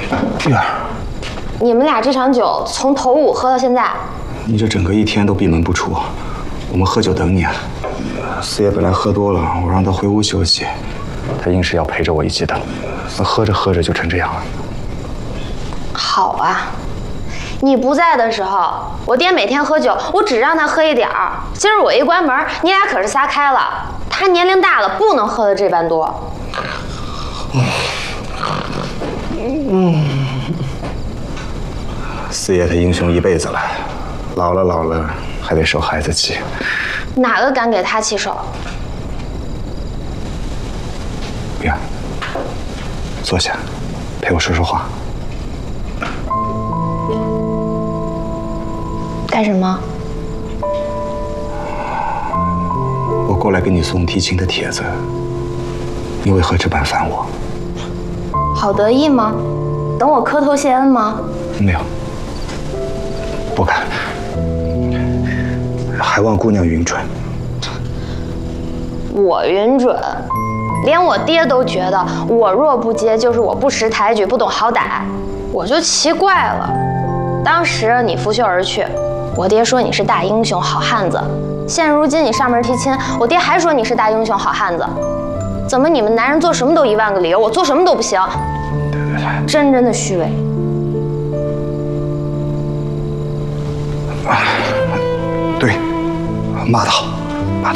玉儿， 你们俩这场酒从头5喝到现在， 你这整个一天都闭门不出，我们喝酒等你啊。四爷本来喝多了，我让他回屋休息，他硬是要陪着我一起等，那喝着喝着就成这样了。 好啊。你不在的时候，我爹每天喝酒，我只让他喝一点儿。今儿我一关门，你俩可是撒开了。他年龄大了，不能喝的这般多。 四爷他英雄一辈子了，老了还得受孩子气。 哪个敢给他起手？ 玉儿，坐下，陪我说说话。 干什么？ 我过来给你送提亲的帖子，你为何这般烦我？ 好得意吗？等我磕头谢恩吗？ 没有，不敢。还望姑娘允准。 我允准？连我爹都觉得我若不接，就是我不识抬举，不懂好歹。我就奇怪了，当时你拂袖而去。我爹说你是大英雄好汉子，现如今你上门提亲，我爹还说你是大英雄好汉子，怎么你们男人做什么都10000个理由，我做什么都不行？真的虚伪。 对，骂得好。